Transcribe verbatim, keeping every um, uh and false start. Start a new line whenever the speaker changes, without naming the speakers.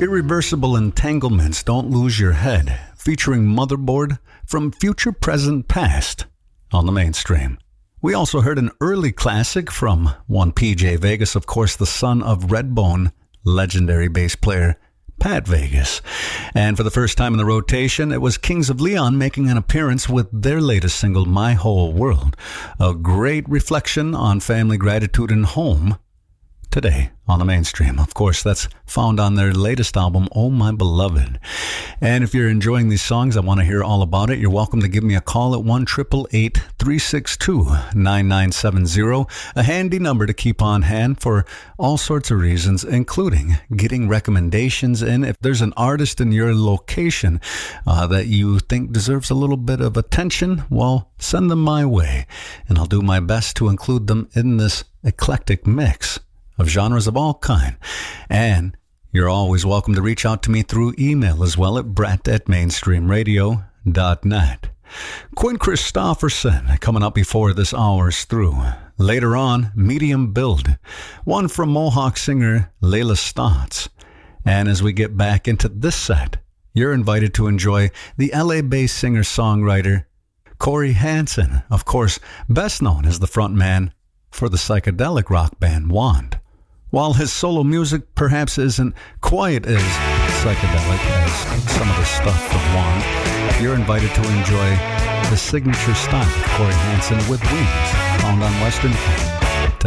Irreversible Entanglements, Don't Lose Your Head, featuring Motherboard from Future Present Past on the mainstream. We also heard an early classic from one P J Vegas, of course, the son of Redbone, legendary bass player Pat Vegas. And for the first time in the rotation, it was Kings of Leon making an appearance with their latest single, My Whole World. A great reflection on family, gratitude, and home today on the mainstream. Of course, that's found on their latest album, Oh My Beloved. And if you're enjoying these songs, I want to hear all about it. You're welcome to give me a call at one eight eight eight, three six two, nine nine seven zero, a handy number to keep on hand for all sorts of reasons, including getting recommendations in. If there's an artist in your location uh, that you think deserves a little bit of attention, well, send them my way, and I'll do my best to include them in this eclectic mix of genres of all kind. And you're always welcome to reach out to me through email as well at brett at mainstream radio dot net. Quinn Christopherson coming up before this hour's through. Later on, Medium Build, one from Mohawk singer Layla Stotts. And as we get back into this set, you're invited to enjoy the L A-based singer-songwriter Corey Hansen, of course, best known as the frontman for the psychedelic rock band Wand. While his solo music perhaps isn't quite as psychedelic as some of the stuff from Wand, you're invited to enjoy the signature style of Corey Hansen with Wings, found on Western Pop.